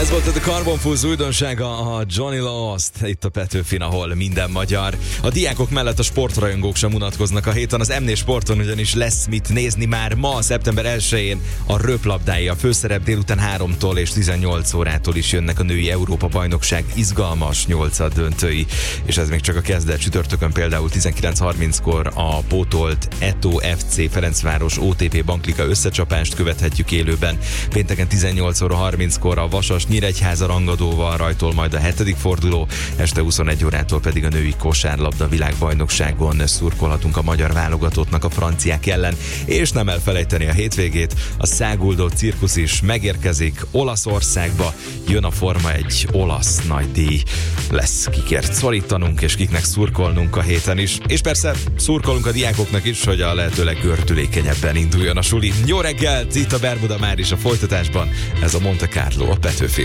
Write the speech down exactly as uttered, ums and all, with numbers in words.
Ez volt a Carbon Fuzz újdonsága, a Johnny Lost, itt a Petőfin, ahol minden magyar. A diákok mellett a sportrajongók sem unatkoznak a héten, az em négy Sporton ugyanis lesz mit nézni már ma, szeptember elsején a röplabdái. A főszerep délután háromtól és tizennyolc órától is jönnek a női Európa-bajnokság izgalmas nyolcad döntői. És ez még csak a kezdet. Csütörtökön például tizenkilenc harminckor a pótolt Eto ef cé Ferencváros o té pé Bankliga összecsapást követhetjük élőben. Pénteken tizennyolc óra harminckor a Vasas Nyíregyháza rangadóval rajtol majd a hetedik forduló, este huszonegy órától pedig a női kosárlabda világbajnokságon szurkolhatunk a magyar válogatottnak a franciák ellen, és nem elfelejteni a hétvégét, a száguldó cirkusz is megérkezik Olaszországba, jön a Forma egy olasz nagydíj, lesz kikért szorítanunk, és kiknek szurkolnunk a héten is, és persze szurkolunk a diákoknak is, hogy a lehető leggördülékenyebben induljon a suli. Jó reggelt, itt a Bermuda már is a folytatásban, ez a Monte Carlo, a Petőfin.